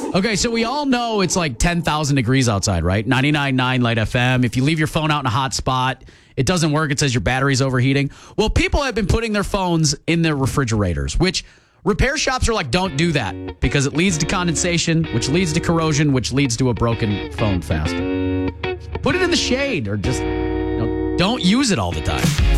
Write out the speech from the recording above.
Okay, so we all know it's like 10,000 degrees outside, right? 99.9 Light FM. If you leave your phone out in a hot spot, it doesn't work. It says your battery's overheating. Well, people have been putting their phones in their refrigerators, which repair shops are like, don't do that because it leads to condensation, which leads to corrosion, which leads to a broken phone faster. Put it in the shade or just don't use it all the time.